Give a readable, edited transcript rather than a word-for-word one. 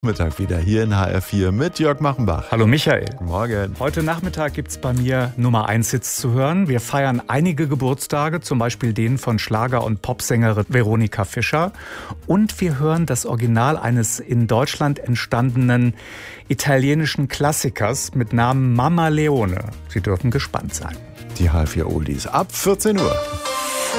Mittag wieder hier in HR4 mit Jörg Machenbach. Hallo Michael. Morgen. Heute Nachmittag gibt's bei mir Nummer 1 Hits zu hören. Wir feiern einige Geburtstage, zum Beispiel den von Schlager- und Popsängerin Veronika Fischer. Und wir hören das Original eines in Deutschland entstandenen italienischen Klassikers mit Namen Mama Leone. Sie dürfen gespannt sein. Die HR4 Oldies ab 14 Uhr.